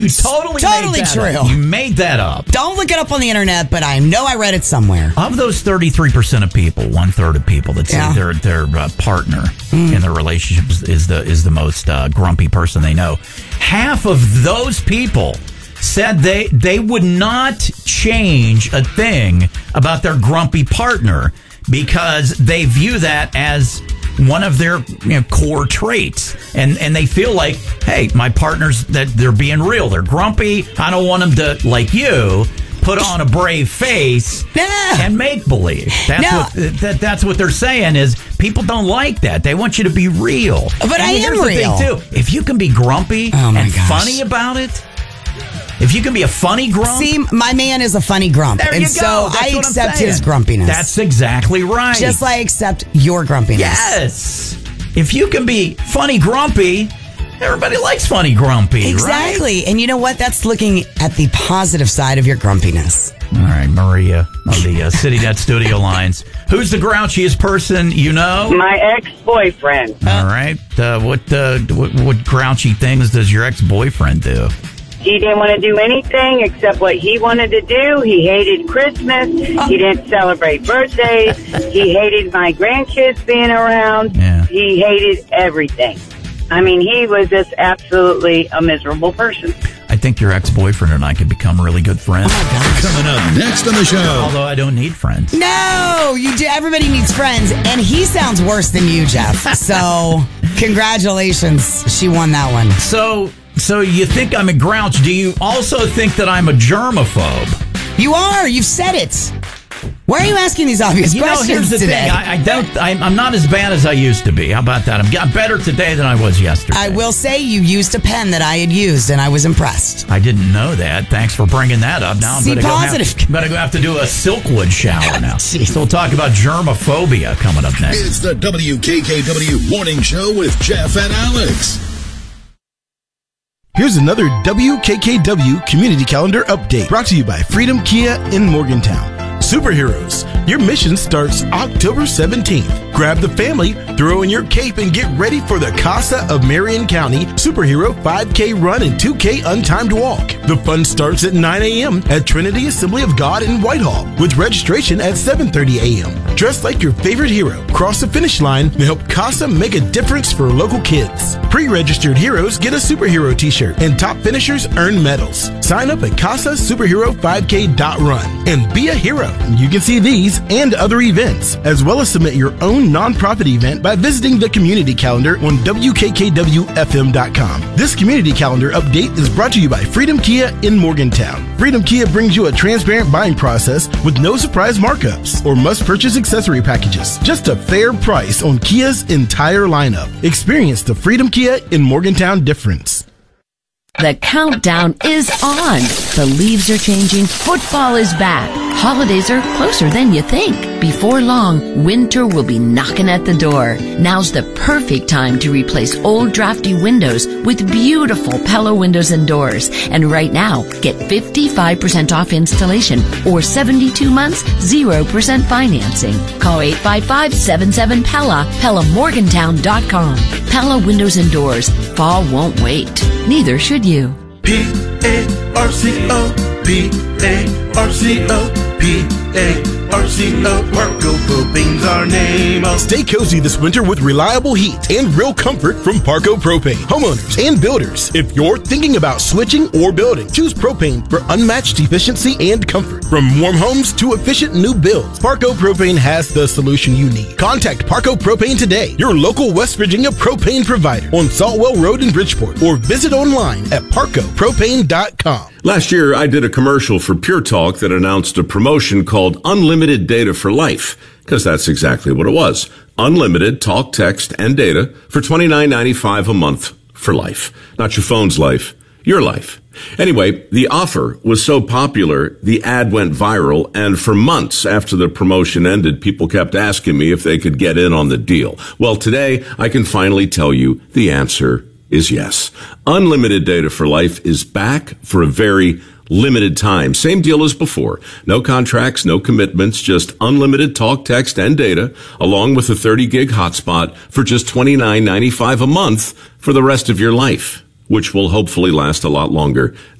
You totally made that true. up. You made that up. Don't look it up on the internet, but I know I read it somewhere. Of those 33% of people, 1/3 of people that say their partner in their relationship is the most grumpy person they know, half of those people said they would not change a thing about their grumpy partner because they view that as one of their core traits, and they feel like, hey, my partner's that they're being real, they're grumpy, I don't want them to, like you, put on a brave face and make believe. That's what they're saying is people don't like that. They want you to be real. But and I am the real thing too. If you can be grumpy and funny about it, if you can be a funny grump. See, my man is a funny grump. There you go. So I accept his grumpiness. That's exactly right. Just like I accept your grumpiness. Yes. If you can be funny grumpy, everybody likes funny grumpy, exactly. Right? And you know what? That's looking at the positive side of your grumpiness. All right, Maria on the CityNet studio lines. Who's the grouchiest person you know? My ex-boyfriend. All right. What grouchy things does your ex-boyfriend do? He didn't want to do anything except what he wanted to do. He hated Christmas. He didn't celebrate birthdays. He hated my grandkids being around. Yeah. He hated everything. I mean, he was just absolutely a miserable person. I think your ex-boyfriend and I could become really good friends. Coming up next on the show. Although I don't need friends. No, you do. Everybody needs friends, and he sounds worse than you, Jeff. So, congratulations. She won that one. So you think I'm a grouch. Do you also think that I'm a germaphobe? You are. You've said it. Why are you asking these obvious questions here's the today? thing. I'm not as bad as I used to be. How about that? I'm better today than I was yesterday. I will say you used a pen that I had used, and I was impressed. I didn't know that. Thanks for bringing that up. Now I'm going to have to do a Silkwood shower now. So we'll talk about germophobia coming up next. It's the WKKW Morning Show with Jeff and Alex. Here's another WKKW Community Calendar update brought to you by Freedom Kia in Morgantown. Superheroes, your mission starts October 17th. Grab the family, throw in your cape, and get ready for the Casa of Marion County Superhero 5K Run and 2K Untimed Walk. The fun starts at 9 a.m. at Trinity Assembly of God in Whitehall, with registration at 7:30 a.m. Dress like your favorite hero, cross the finish line, and help Casa make a difference for local kids. Pre-registered heroes get a superhero t-shirt, and top finishers earn medals. Sign up at CasaSuperhero5K.run and be a hero. You can see these and other events, as well as submit your own nonprofit event by visiting the community calendar on WKKWFM.com. This community calendar update is brought to you by Freedom Kia in Morgantown. Freedom Kia brings you a transparent buying process with no surprise markups or must-purchase accessory packages. Just a fair price on Kia's entire lineup. Experience the Freedom Kia in Morgantown difference. The countdown is on. The leaves are changing. Football is back. Holidays are closer than you think. Before long, winter will be knocking at the door. Now's the perfect time to replace old drafty windows with beautiful Pella windows and doors. And right now, get 55% off installation or 72 months, 0% financing. Call 855-77-PELLA, PellaMorgantown.com. Pella Windows and Doors. Fall won't wait. Neither should you. P-A-R-C-O, P-A-R-C-O, P-A-R-C-O, Parco Propane's our name. Stay cozy this winter with reliable heat and real comfort from Parco Propane. Homeowners and builders, if you're thinking about switching or building, choose propane for unmatched efficiency and comfort. From warm homes to efficient new builds, Parco Propane has the solution you need. Contact Parco Propane today, your local West Virginia propane provider on Saltwell Road in Bridgeport, or visit online at parcopropane.com. Last year, I did a commercial for Pure Talk that announced a promotion called Unlimited Data for Life, because that's exactly what it was. Unlimited talk, text, and data for $29.95 a month for life. Not your phone's life, your life. Anyway, the offer was so popular, the ad went viral, and for months after the promotion ended, people kept asking me if they could get in on the deal. Well, today, I can finally tell you the answer is yes. Unlimited Data for Life is back for a very limited time. Same deal as before. No contracts, no commitments, just unlimited talk, text, and data, along with a 30-gig hotspot for just $29.95 a month for the rest of your life. which will hopefully last a lot longer